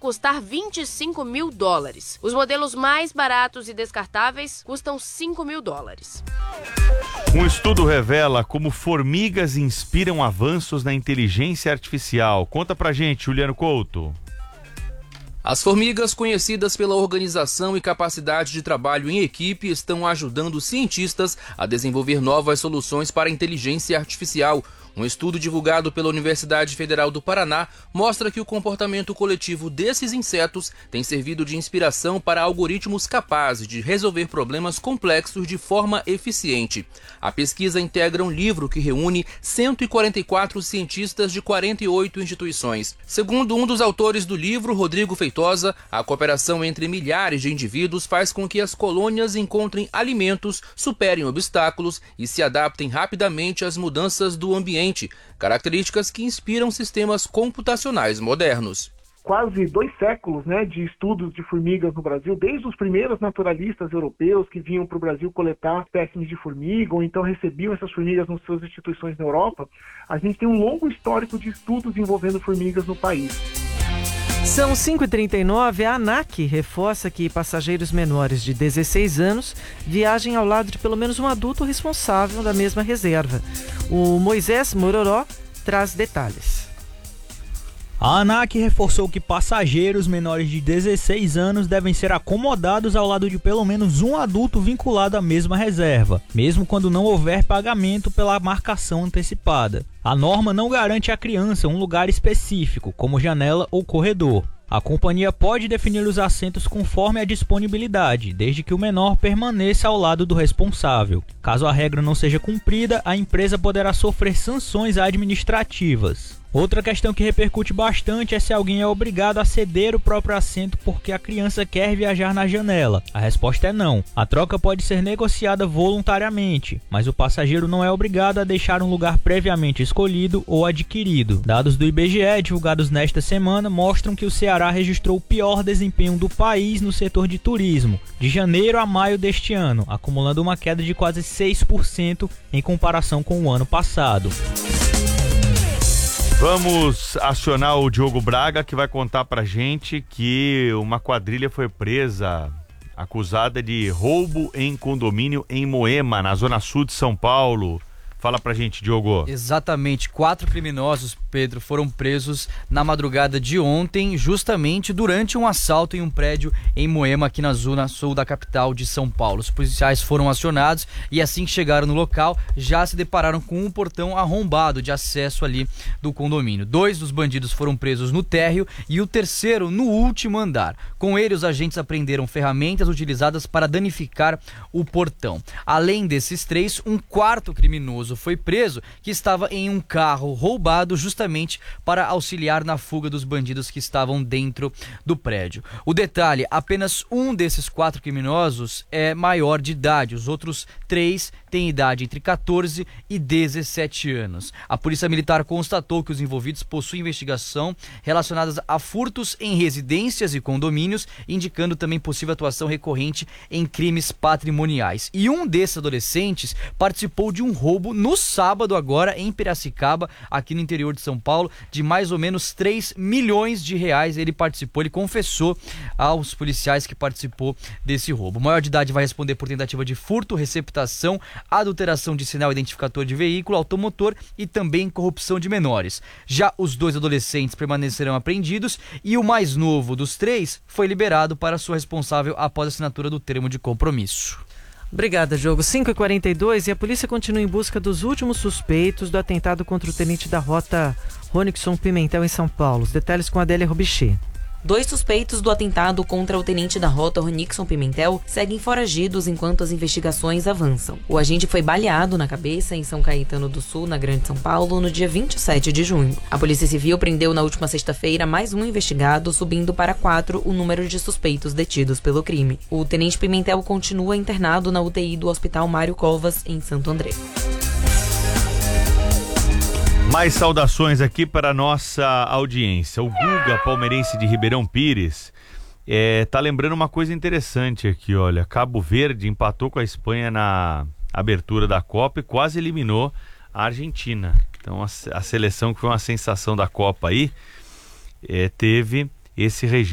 custar $25 mil. Os modelos mais baratos e descartáveis custam $5 mil. Um estudo revela como formigas inspiram avanços na inteligência artificial. Conta pra gente, Juliano Couto. As formigas, conhecidas pela organização e capacidade de trabalho em equipe, estão ajudando cientistas a desenvolver novas soluções para a inteligência artificial. Um estudo divulgado pela Universidade Federal do Paraná mostra que o comportamento coletivo desses insetos tem servido de inspiração para algoritmos capazes de resolver problemas complexos de forma eficiente. A pesquisa integra um livro que reúne 144 cientistas de 48 instituições. Segundo um dos autores do livro, Rodrigo Feitosa, a cooperação entre milhares de indivíduos faz com que as colônias encontrem alimentos, superem obstáculos e se adaptem rapidamente às mudanças do ambiente. Características que inspiram sistemas computacionais modernos. Quase 2 séculos, de estudos de formigas no Brasil, desde os primeiros naturalistas europeus que vinham para o Brasil coletar espécimes de formiga, ou então recebiam essas formigas nas suas instituições na Europa, a gente tem um longo histórico de estudos envolvendo formigas no país. São 5h39, a ANAC reforça que passageiros menores de 16 anos viajem ao lado de pelo menos um adulto responsável da mesma reserva. O Moisés Mororó traz detalhes. A ANAC reforçou que passageiros menores de 16 anos devem ser acomodados ao lado de pelo menos um adulto vinculado à mesma reserva, mesmo quando não houver pagamento pela marcação antecipada. A norma não garante à criança um lugar específico, como janela ou corredor. A companhia pode definir os assentos conforme a disponibilidade, desde que o menor permaneça ao lado do responsável. Caso a regra não seja cumprida, a empresa poderá sofrer sanções administrativas. Outra questão que repercute bastante é se alguém é obrigado a ceder o próprio assento porque a criança quer viajar na janela. A resposta é não. A troca pode ser negociada voluntariamente, mas o passageiro não é obrigado a deixar um lugar previamente escolhido ou adquirido. Dados do IBGE divulgados nesta semana mostram que o Ceará registrou o pior desempenho do país no setor de turismo, de janeiro a maio deste ano, acumulando uma queda de quase 6% em comparação com o ano passado. Vamos acionar o Diogo Braga, que vai contar pra gente que uma quadrilha foi presa, acusada de roubo em condomínio em Moema, na zona sul de São Paulo. Fala pra gente, Diogo. Exatamente, 4 criminosos, Pedro, foram presos na madrugada de ontem, justamente durante um assalto em um prédio em Moema, aqui na zona sul da capital de São Paulo. Os policiais foram acionados e assim que chegaram no local, já se depararam com um portão arrombado de acesso ali do condomínio. 2 dos bandidos foram presos no térreo e o terceiro no último andar. Com ele, os agentes apreenderam ferramentas utilizadas para danificar o portão. Além desses 3, um quarto criminoso foi preso, que estava em um carro roubado justamente para auxiliar na fuga dos bandidos que estavam dentro do prédio. O detalhe, apenas um desses 4 criminosos é maior de idade, os outros 3 têm idade entre 14 e 17 anos. A Polícia Militar constatou que os envolvidos possuem investigação relacionadas a furtos em residências e condomínios, indicando também possível atuação recorrente em crimes patrimoniais. E um desses adolescentes participou de um roubo no sábado agora em Piracicaba, aqui no interior de São Paulo, de mais ou menos 3 milhões de reais. Ele confessou aos policiais que participou desse roubo. O maior de idade vai responder por tentativa de furto, receptação, adulteração de sinal identificador de veículo automotor e também corrupção de menores. Já os 2 adolescentes permanecerão apreendidos e o mais novo dos 3 foi liberado para sua responsável após a assinatura do termo de compromisso. Obrigada, Diogo. 5h42 e a polícia continua em busca dos últimos suspeitos do atentado contra o tenente da rota Ronixon Pimentel em São Paulo. Os detalhes com a Adélia Robichê. 2 suspeitos do atentado contra o tenente da rota Ronixon Pimentel seguem foragidos enquanto as investigações avançam. O agente foi baleado na cabeça em São Caetano do Sul, na Grande São Paulo, no dia 27 de junho. A Polícia Civil prendeu na última sexta-feira mais um investigado, subindo para 4 o número de suspeitos detidos pelo crime. O tenente Pimentel continua internado na UTI do Hospital Mário Covas, em Santo André. Mais saudações aqui para a nossa audiência. O Guga, palmeirense de Ribeirão Pires, tá lembrando uma coisa interessante aqui, olha. Cabo Verde empatou com a Espanha na abertura da Copa e quase eliminou a Argentina. Então a seleção que foi uma sensação da Copa aí, teve esse registro.